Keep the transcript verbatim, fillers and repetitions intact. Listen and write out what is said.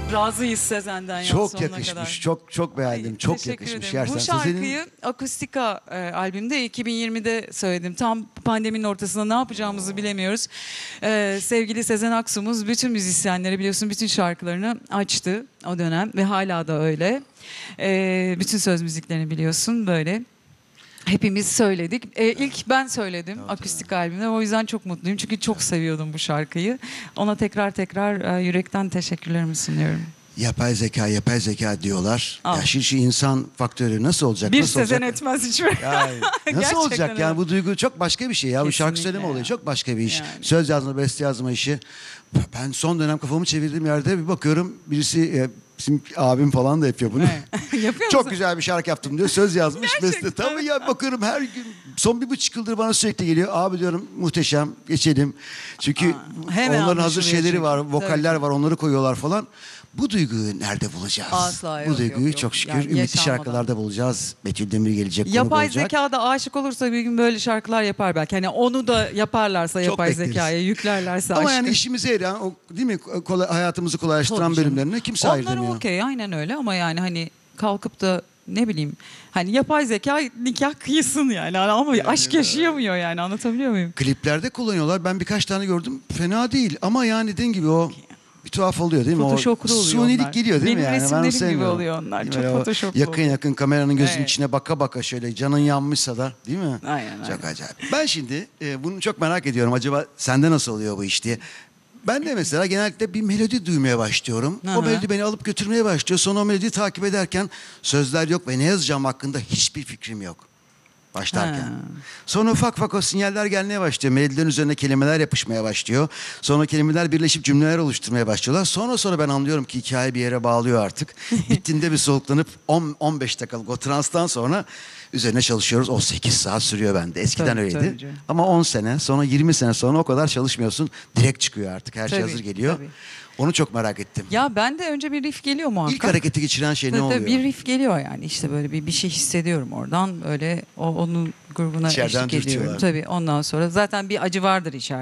Razıyız Sezen'den ya Çok sonuna yakışmış. kadar. Çok çok beğendim. Ay, çok teşekkür yakışmış. ederim. Bu Gerçekten. şarkıyı Sezen'in Akustika e, albümde iki bin yirmide söyledim. Tam pandeminin ortasında ne yapacağımızı bilemiyoruz. E, sevgili Sezen Aksu'muz bütün müzisyenlere biliyorsun bütün şarkılarını açtı o dönem ve hala da öyle. E, bütün söz müziklerini biliyorsun böyle. Hepimiz söyledik. E, ilk ben söyledim Evet, akustik albümde. O yüzden çok mutluyum. Çünkü çok seviyordum bu şarkıyı. Ona tekrar tekrar e, yürekten teşekkürlerimi sunuyorum. yapay zeka, yapay zeka diyorlar. Al. Ya şimdi şu insan faktörü nasıl olacak? Bir nasıl Sezen olacak? etmez hiçbir. Yani nasıl Gerçekten olacak öyle. yani bu duygu çok başka bir şey ya. Bu şarkı Kesinlikle söyleme olayı ya. çok başka bir iş. Yani. Söz yazma, beste yazma işi. Ben son dönem kafamı çevirdiğim yerde bir bakıyorum birisi e, bizim abim falan da yapıyor bunu. Evet. Yapıyor Çok musun? güzel bir şarkı yaptım diyor. Söz yazmış. Gerçekten. Beste. Tabii ya bakıyorum her gün son bir buçuk yıldır bana sürekli geliyor. Abi diyorum muhteşem geçelim. Çünkü Aa, hemen onların hazır anlaşılıyor şeyleri çünkü. var. Vokaller Tabii. var. Onları koyuyorlar falan. Bu duyguyu nerede bulacağız? Asla Bu yok, duyguyu yok, yok. çok şükür Yani ümitli yaşanmadan. şarkılarda bulacağız. Betül Demir gelecek, konuk Yapay olacak. zekada aşık olursa bir gün böyle şarkılar yapar belki. Hani onu da yaparlarsa Çok yapay bekleriz. zekaya yüklerlerse Ama aşkı. yani işimize yarayan, o, değil mi? Kolay, hayatımızı kolaylaştıran Tabii canım. bölümlerine kimse hayır Onlar demiyor. okey aynen öyle ama yani hani kalkıp da ne bileyim hani yapay zeka nikah kıysın yani ama aşk yaşayamıyor yani anlatabiliyor muyum? Kliplerde kullanıyorlar. Ben birkaç tane gördüm. Fena değil ama yani dediğin gibi o bir tuhaf oluyor değil mi? Photoshop'lu o oluyor sunilik onlar. geliyor değil Benim mi yani? Ben onu resimlerim gibi sevmiyorum. oluyor onlar. Değil mi? Çok Öyle o Photoshop'lu yakın oluyor. yakın kameranın gözünün Evet. içine baka baka şöyle canın yanmışsa da değil mi? Aynen, Çok aynen. acayip. Ben şimdi e, bunu çok merak ediyorum. Acaba sende nasıl oluyor bu iş diye. Ben de mesela genellikle bir melodi duymaya başlıyorum. Hı hı. O melodi beni alıp götürmeye başlıyor. Sonra o melodiyi takip ederken sözler yok ve ne yazacağım hakkında hiçbir fikrim yok. Başlarken. Ha. Sonra ufak ufak o sinyaller gelmeye başlıyor. Melodilerin üzerine kelimeler yapışmaya başlıyor. Sonra kelimeler birleşip cümleler oluşturmaya başlıyorlar. Sonra sonra ben anlıyorum ki hikaye bir yere bağlıyor artık. Bittiğinde bir soluklanıp on on beş dakikalık o transtan sonra üzerine çalışıyoruz. O sekiz saat sürüyor bende. Eskiden Tabii, öyleydi. tabii canım. Ama on sene sonra yirmi sene sonra o kadar çalışmıyorsun. Direkt çıkıyor artık. Her şey Tabii, hazır geliyor. tabii. Onu çok merak ettim. Ya ben de önce bir riff geliyor muhakkak. İlk hareketi geçiren şey ne Tabii, oluyor? tabii, bir riff geliyor yani işte böyle bir bir şey hissediyorum oradan öyle o onun grubuna İçeriden eşlik ediyorum dürtüyorlar. tabii ondan sonra zaten bir acı vardır içeride.